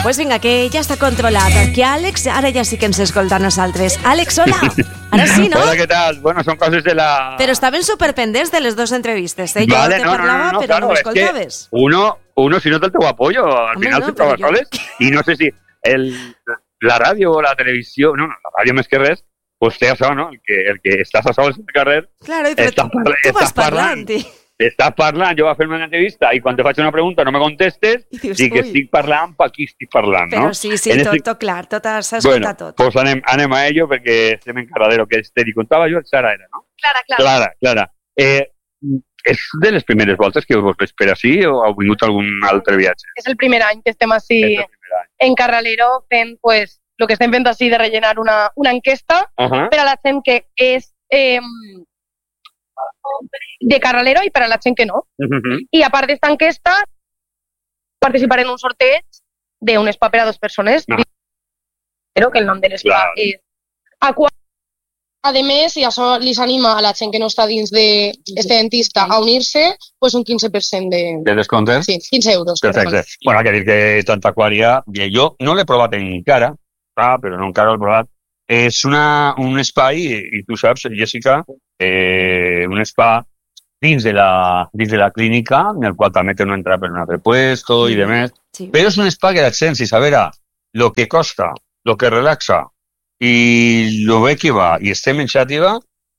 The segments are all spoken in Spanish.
pues vinga, que ja està controlat. Que Àlex, ara ja sí que ens escolta a nosaltres. Àlex, hola. Ara sí, ¿no? Hola, ¿qué tal? Bueno, son cosas de la... Però estaven superpendents de les dues entrevistes, eh? Vale, Jo te parlava, però claro, no es que m'escoltaves. uno si no te apoyo, al Hombre, final no, se troba però jo- soles. Y no sé si la radio o la televisión, no, la radio més que res, pues té això, no? El que estàs a sols al carrer, Claro, però tu vas parlant, i... estàs parlant, jo vaig fer una entrevista i quan te faig una pregunta no me contestes, I dius, dic que ui. estic parlant per qui estic parlant, Però no? sí, En tot clar, tot s'ha Bueno, escoltat tot. pues anem a ello perquè estem en Caradero, que te li contava jo, el Sara era, no? Clara. És de les primeres voltes que vos veig per així o heu vingut algun altre viatge? És el primer any que estem així És el primer any. en Carralero fent, pues, lo que estem fent així de rellenar una enquesta per a la gent que és de Carralero i per a la gent que no. I a part d'esta enquesta, participar en un sorteig d'un spa per a 2 persones. Però que el nom de l'espa és Aqua. A més, i això li s'anima a la gent que no està dins d'este dentista a unir-se, pues un 15% de descomptes? Sí, 15 euros. Perfecte. Bueno, hay que dir que Santa Aquària, jo no l'he provat encara, però no encara l'he provat. És un espai, i tu saps, Jessica, un spa dins de la clínica, en el qual també té una entrada per un altre puesto i demés. Sí. Però és un spa que la gent, si sabera lo que costa, lo que relaxa i lo bé que va i estem en xàtiva,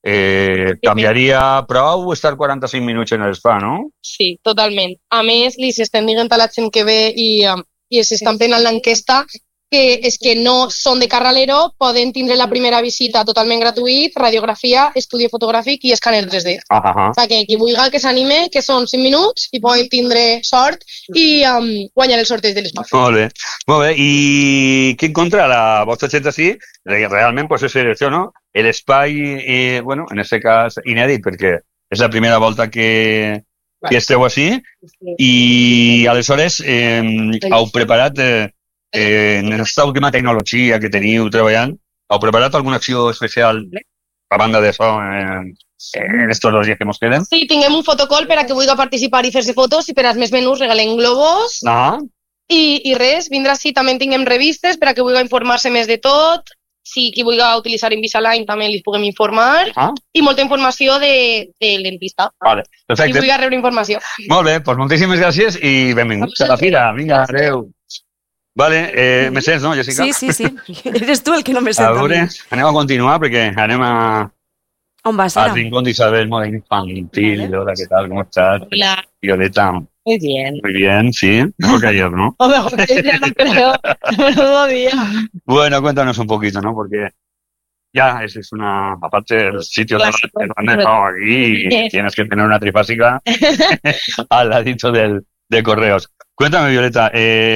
canviaria prou estar 45 minuts en el spa, no? Sí, totalment. A més, li s'estem dient a la gent que ve i s'estan fent en l'enquesta que és que no són de Carralero, poden tindre la primera visita totalment gratuït, radiografia, estudi fotogràfic i escàner 3D. O sigui que qui vulgui que s'anime, que són 5 minuts i poden tindre sort i guanyar el sorteig de l'espai. Molt bé. I què encontra la vostra gent així? Realment, pues és això, no? L'espai, bueno, en aquest cas, inèdit, perquè és la primera volta que esteu així i aleshores heu preparat en aquesta última tecnologia que teniu treballant, heu preparat alguna acció especial a banda d'això en estos 2 dies que ens queden? Sí, tinguem un fotocall per a que vulgui participar i fer-se fotos i per als més menús regalem globos i res, vindrà així, també tinguem revistes per a que vulgui informar-se més de tot, si qui vulgui utilitzar Invisalign també li puguem informar i molta informació del dentista. Vale, perfecte. Qui vulgui rebre informació. Molt bé, doncs moltíssimes gràcies i benvinguts a la fira. Vinga, adeu. Vale, me sents, no, Jessica? Sí. Eres tu el que no me sent. A veure, anem a continuar perquè anem a... On vas, al ara? rincón de Isabel, moda infantil. Vale. Hola, ¿qué tal? ¿Cómo estás? Hola. Violeta. Muy bien. Muy bien, sí. Mejor que ayer, ¿no? O mejor que ya no creo. Menudo día. Bueno, cuéntanos un poquito, ¿no? Porque ya es una... Aparte, el sitio donde han dejado aquí y tienes que tener una trifásica al ladito de correos. Cuéntame, Violeta,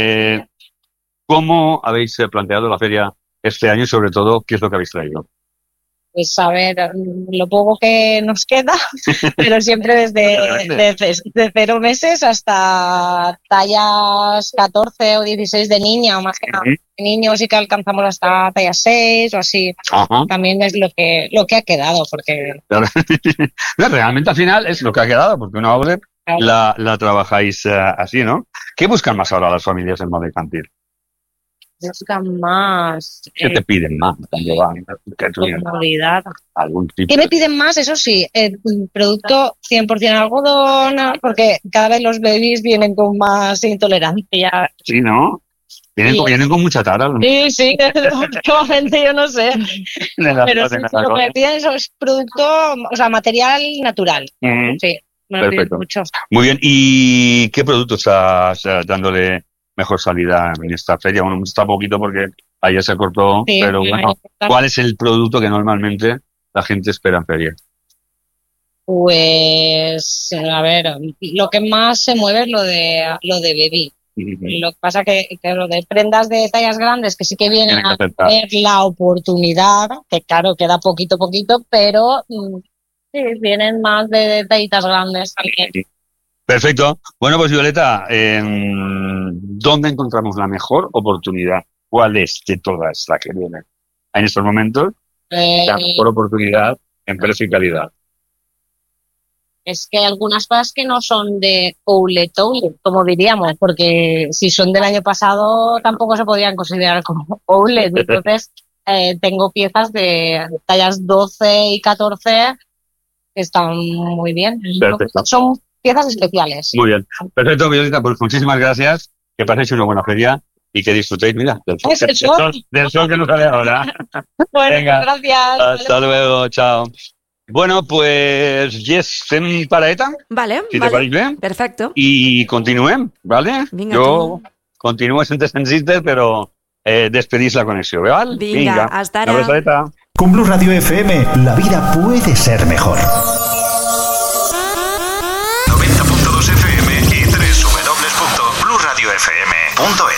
¿cómo habéis planteado la feria este año y sobre todo qué es lo que habéis traído? Pues a ver, lo poco que nos queda, pero siempre desde 0 meses hasta tallas 14 o 16 de niña, o más que nada. De niños sí que alcanzamos hasta tallas 6 o así. También es lo que ha quedado, porque... Realmente al final es lo que ha quedado, porque una obra la trabajáis así, ¿no? ¿Qué buscan más ahora las familias en moda infantil? Buscan más... ¿Qué te piden más? Comodidad. ¿Algún tipo? ¿Qué me piden más? Eso sí, el producto 100% algodón, porque cada vez los babies vienen con más intolerancia. Sí, ¿no? Vienen con mucha tara. ¿No? Sí, últimamente yo no sé. Pero sí, lo que me piden es producto, o sea, material natural. Sí, me lo piden mucho. Muy bien, ¿y qué producto estás dándole mejor salida en esta feria? Bueno, está poquito porque ayer se cortó, pero bueno, ¿cuál es el producto que normalmente la gente espera en feria? Pues, a ver, lo que más se mueve es lo de baby. Lo que pasa que lo de prendas de tallas grandes que sí que vienen a tener la oportunidad, que claro, queda poquito, pero sí, vienen más de tallitas grandes también. Perfecto. Bueno, pues Violeta, ¿dónde encontramos la mejor oportunidad? ¿Cuál es de todas la que viene en estos momentos? La mejor oportunidad en precio y calidad. Es que hay algunas cosas que no son de outlet, como diríamos, porque si son del año pasado tampoco se podrían considerar como outlet. Entonces, tengo piezas de tallas 12 y 14 que están muy bien. Perfecto. Son piezas especiales. Muy bien. Perfecto, Violeta, pues muchísimas gracias. Que paséis una buena feria y que disfrutéis, mira, del sol que nos sale ahora. Bueno, venga, gracias. Hasta luego, chao. Bueno, pues, yes, fem paraeta, Vale, si vale. te pareix bé, Perfecto. i continuem, ¿vale? Vinga, Jo continuo sense senzilles, però despedís la connexió, ¿vale? Vinga, hasta ara. Una abraçadeta. Con Blue Radio FM, la vida puede ser mejor. 90.2 FM y www.blueradiofm.es